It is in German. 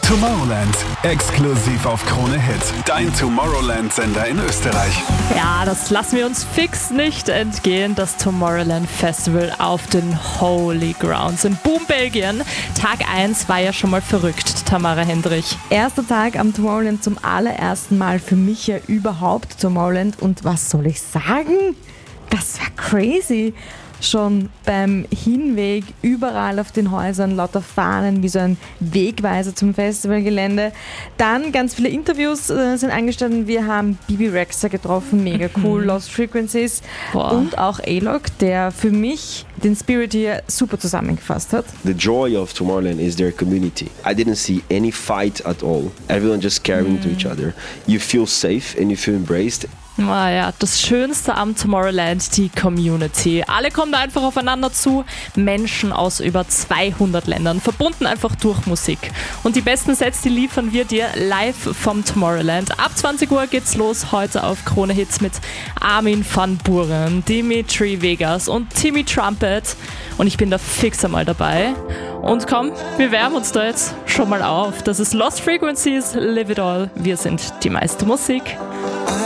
Tomorrowland, exklusiv auf Krone Hit. Dein Tomorrowland-Sender in Österreich. Ja, das lassen wir uns fix nicht entgehen. Das Tomorrowland Festival auf den Holy Grounds in Boom, Belgien. Tag 1 war ja schon mal verrückt, Tamara Hendrich. Erster Tag am Tomorrowland zum allerersten Mal für mich ja überhaupt Tomorrowland. Und was soll ich sagen? Das war crazy. Schon beim Hinweg überall auf den Häusern lauter Fahnen wie so ein Wegweiser zum Festivalgelände. Dann ganz viele Interviews sind angestanden. Wir haben Bibi Rexha getroffen, mega cool, Lost Frequencies. Boah. Und auch A-Log, der für mich den Spirit hier super zusammengefasst hat. The joy of Tomorrowland is their community. I didn't see any fight at all. Everyone just caring to each other. You feel safe and you feel embraced. Ja, das Schönste am Tomorrowland, die Community. Alle kommen da einfach aufeinander zu. Menschen aus über 200 Ländern, verbunden einfach durch Musik. Und die besten Sets, die liefern wir dir live vom Tomorrowland. Ab 20 Uhr geht's los, heute auf Krone Hits mit Armin van Buuren, Dimitri Vegas und Timmy Trumpet. Und ich bin da fix einmal dabei. Und komm, wir wärmen uns da jetzt schon mal auf. Das ist Lost Frequencies, Live It All. Wir sind die meiste Musik.